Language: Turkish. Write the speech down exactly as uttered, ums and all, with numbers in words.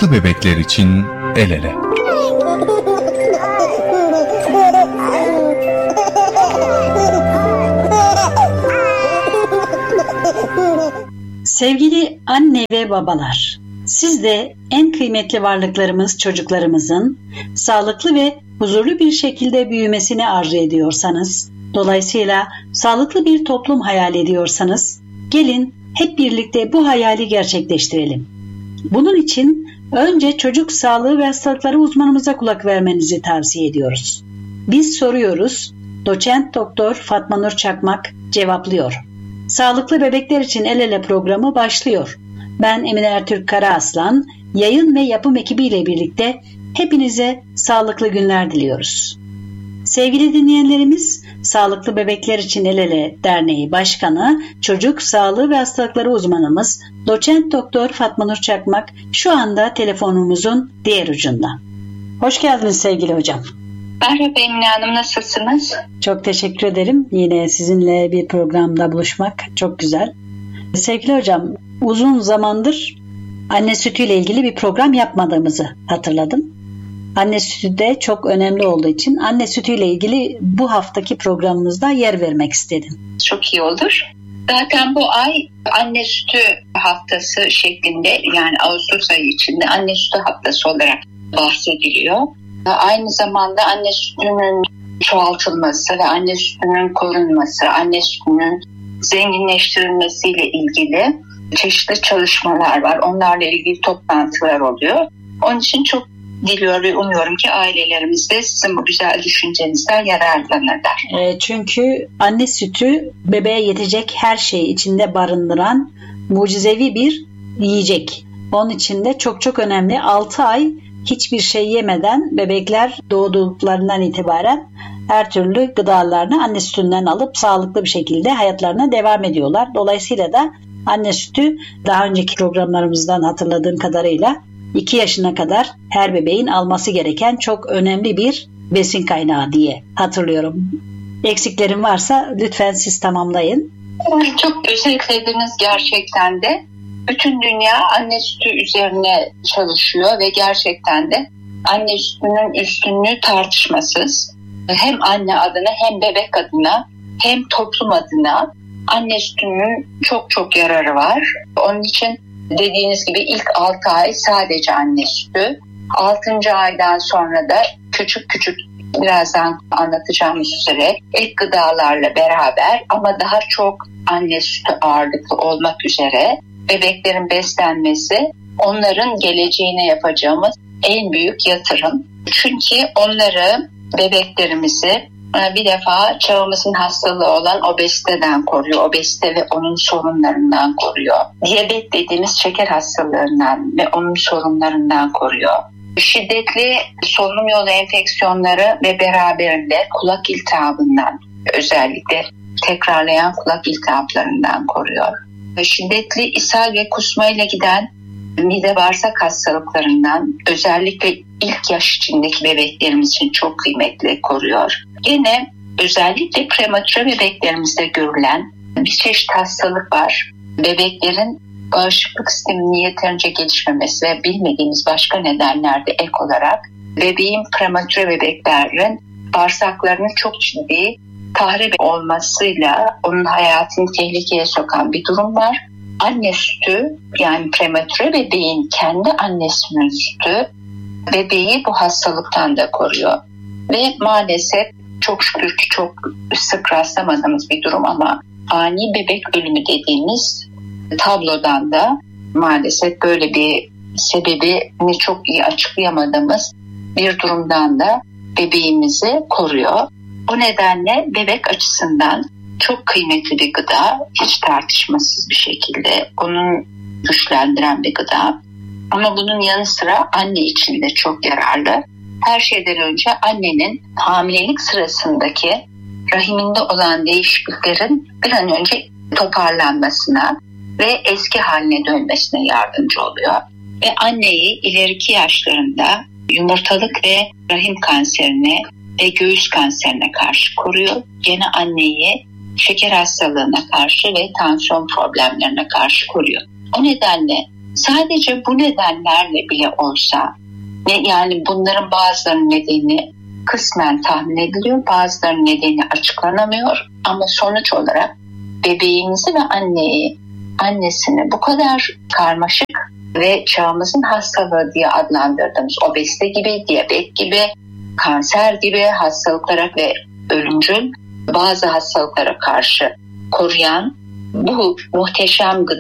Sağlıklı bebekler için el ele. Sevgili anne ve babalar, siz de en kıymetli varlıklarımız çocuklarımızın sağlıklı ve huzurlu bir şekilde büyümesini arzu ediyorsanız, dolayısıyla sağlıklı bir toplum hayal ediyorsanız, gelin hep birlikte bu hayali gerçekleştirelim. Bunun için önce çocuk sağlığı ve hastalıkları uzmanımıza kulak vermenizi tavsiye ediyoruz. Biz soruyoruz, doçent doktor Fatma Nur Çakmak cevaplıyor. Sağlıklı Bebekler için El Ele programı başlıyor. Ben Emine Ertürk Karaaslan, yayın ve yapım ekibiyle birlikte hepinize sağlıklı günler diliyoruz. Sevgili dinleyenlerimiz, Sağlıklı Bebekler için El Ele Derneği Başkanı, Çocuk Sağlığı ve Hastalıkları uzmanımız Doçent Doktor Fatma Nur Çakmak şu anda telefonumuzun diğer ucunda. Hoş geldiniz sevgili hocam. Merhaba Emine Hanım, nasılsınız? Çok teşekkür ederim. Yine sizinle bir programda buluşmak çok güzel. Sevgili hocam, uzun zamandır anne sütüyle ilgili bir program yapmadığımızı hatırladım. Anne sütü de çok önemli olduğu için anne sütüyle ilgili bu haftaki programımızda yer vermek istedim. Çok iyi olur. Zaten bu ay anne sütü haftası şeklinde, yani Ağustos ayı içinde anne sütü haftası olarak bahsediliyor. Aynı zamanda anne sütünün çoğaltılması ve anne sütünün korunması, anne sütünün zenginleştirilmesiyle ilgili çeşitli çalışmalar var. Onlarla ilgili toplantılar oluyor. Onun için çok diliyor ve umuyorum ki ailelerimiz de sizin bu güzel düşüncenizden yararlanırlar. E, çünkü anne sütü bebeğe yetecek her şeyi içinde barındıran mucizevi bir yiyecek. Onun için de çok çok önemli. altı ay hiçbir şey yemeden bebekler doğduklarından itibaren her türlü gıdalarını anne sütünden alıp sağlıklı bir şekilde hayatlarına devam ediyorlar. Dolayısıyla da anne sütü daha önceki programlarımızdan hatırladığım kadarıyla iki yaşına kadar her bebeğin alması gereken çok önemli bir besin kaynağı diye hatırlıyorum. Eksiklerim varsa lütfen siz tamamlayın. Çok özetlediniz gerçekten de. Bütün dünya anne sütü üzerine çalışıyor ve gerçekten de anne sütünün üstünlüğü tartışmasız. Hem anne adına hem bebek adına hem toplum adına anne sütünün çok çok yararı var. Onun için dediğiniz gibi ilk altı ay sadece anne sütü. altıncı aydan sonra da küçük küçük, birazdan anlatacağımız üzere ek gıdalarla beraber ama daha çok anne sütü ağırlıklı olmak üzere bebeklerin beslenmesi onların geleceğine yapacağımız en büyük yatırım. Çünkü onları, bebeklerimizi bir defa çağımızın hastalığı olan obeziteden koruyor. Obezite ve onun sorunlarından koruyor. Diyabet dediğimiz şeker hastalığından ve onun sorunlarından koruyor. Şiddetli solunum yolu enfeksiyonları ve beraberinde kulak iltihabından, özellikle tekrarlayan kulak iltihaplarından koruyor. Şiddetli ishal ve kusmayla giden mide bağırsak hastalıklarından, özellikle ilk yaş içindeki bebeklerimiz için çok kıymetli, koruyor. Yine özellikle prematüre bebeklerimizde görülen bir çeşit hastalık var. Bebeklerin bağışıklık sisteminin yeterince gelişmemesi ve bilmediğimiz başka nedenlerde ek olarak bebeğin, prematüre bebeklerin bağırsaklarının çok ciddi tahrip olmasıyla onun hayatını tehlikeye sokan bir durum var. Anne sütü, yani prematüre bebeğin kendi annesinin sütü bebeği bu hastalıktan da koruyor. Ve maalesef çok şükür ki çok sık rastlamadığımız bir durum ama ani bebek ölümü dediğimiz tablodan da maalesef böyle bir sebebini çok iyi açıklayamadığımız bir durumdan da bebeğimizi koruyor. O nedenle bebek açısından çok kıymetli bir gıda, hiç tartışmasız bir şekilde onun güçlendiren bir gıda. Ama bunun yanı sıra anne için de çok yararlı. Her şeyden önce annenin hamilelik sırasındaki rahiminde olan değişikliklerin bir an önce toparlanmasına ve eski haline dönmesine yardımcı oluyor. Ve anneyi ileriki yaşlarında yumurtalık ve rahim kanserine ve göğüs kanserine karşı koruyor. Gene anneyi şeker hastalığına karşı ve tansiyon problemlerine karşı koruyor. O nedenle Sadece bu nedenlerle bile olsa, yani bunların bazılarının nedeni kısmen tahmin ediliyor, bazılarının nedeni açıklanamıyor ama sonuç olarak bebeğimizi ve anneyi, annesini bu kadar karmaşık ve çağımızın hastalığı diye adlandırdığımız obezite gibi, diyabet gibi, kanser gibi hastalıklara ve ölümcül bazı hastalıklara karşı koruyan bu muhteşem gıda